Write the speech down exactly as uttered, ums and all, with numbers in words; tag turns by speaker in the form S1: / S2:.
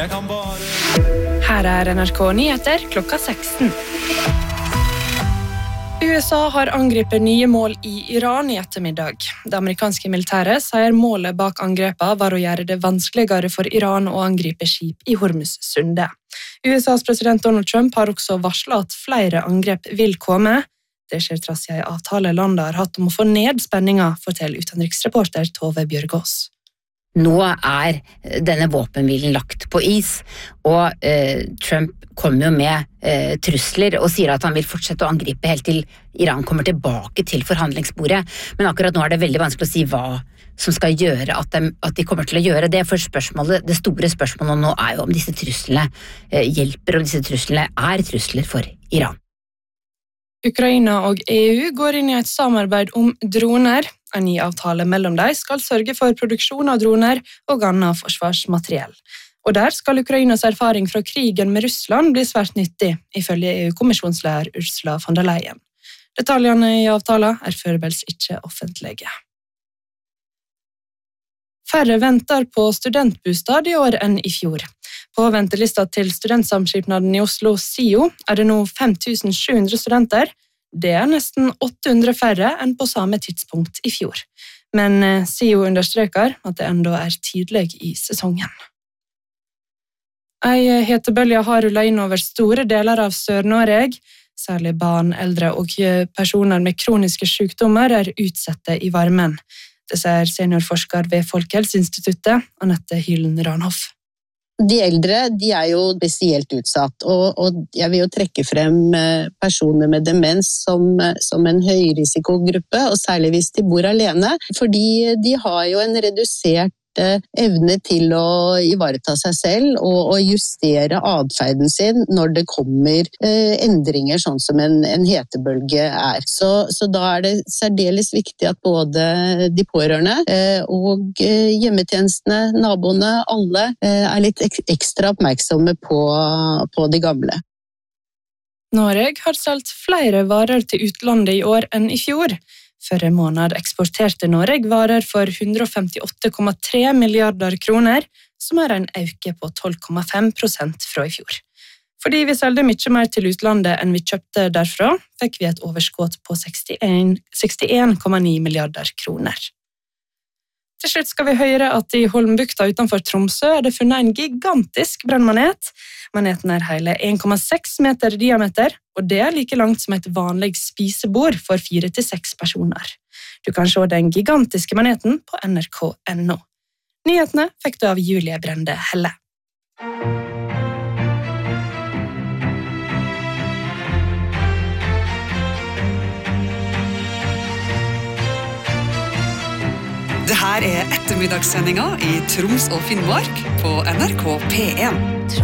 S1: Jeg kan bare...
S2: Her er N R K Nyheter klokka seksten. U S A har angrepet nye mål i Iran i ettermiddag. Det amerikanske militæret sier målet bak angrepet var å gjøre det vanskeligere for Iran å angripe skip i Hormuz-sundet. U S A's president Donald Trump har også varslet at flere angrep vil komme. Det skjer trass i en avtale landet har hatt om å få ned spenninga, forteller utenriksreporter Tove Bjørgaas.
S3: Nå er denne våpenhvilen lagt på is, og eh, Trump kommer jo med eh, trusler og sier at han vil fortsette å angripe helt til Iran kommer tilbake til forhandlingsbordet. Men akkurat nå er det veldig vanskelig å si hva som skal gjøre at de, at de kommer til å gjøre det. For spørsmålet, det store spørsmålet nå er jo om disse truslene eh, hjelper, og disse truslene er trusler for Iran.
S2: Ukraina og E U går inn i et samarbeid om droner. En ny avtale mellom dem skal sørge for produksjon av droner og annet forsvarsmateriell. Og der skal Ukrainas erfaring fra krigen med Russland bli svært nyttig, ifølge E U-kommisjonsleder Ursula von der Leyen. Detaljene i avtalen er foreløpig ikke offentlige. Færre venter på studentbostad i år enn i fjor. På ventelista til studentsamskipnaden i Oslo, S I O, er det nå fem tusen sju hundre studenter. Det er nesten åtte hundre færre enn på samme tidspunkt i fjor. Men S I O understreker at det enda er tidlig i sesongen. Ei hetebølge har rullet inn over store deler av Sør-Norge. Særlig barn, eldre og personer med kroniske sykdommer er utsatte i varmen. Det sier seniorforsker ved Folkehelseinstituttet, Annette Hylen Ranhoff.
S4: De eldre de er jo spesielt utsatt, og, og jeg vil jo trekke frem personer med demens som, som en høyrisikogruppe, og særlig hvis de bor alene, fordi de har jo en redusert evne til å ivareta seg selv og, og justere adferden sin når det kommer eh, endringer sånn som en, en hetebølge er. Så, så da er det særdeles viktig at både de pårørende eh, og eh, hjemmetjenestene, naboene, alle eh, er litt ek- ekstra oppmerksomme på, på de gamle.
S2: Norge har solgt flere varer til utlandet i år enn i fjor. Forrige måned eksporterte Norge varer for hundre femtiåtte komma tre milliarder kroner, som er en økning på tolv komma fem prosent fra i fjor. Fordi vi solgte mye mer til utlandet enn vi kjøpte derfra, fikk vi et overskudd på sekstien komma ni milliarder kroner. Til slutt skal vi høre at i Holmbukta utenfor Tromsø er det funnet en gigantisk brennmanet. Maneten er hele en komma seks meter i diameter, og det er like langt som et vanlig spisebord for fire til seks personer. Du kan se den gigantiske maneten på N R K punktum N O. Nyhetene fikk du av Julie Brende Helle.
S5: Det her er ettermiddagssendinga i Troms og Finnmark på N R K P en.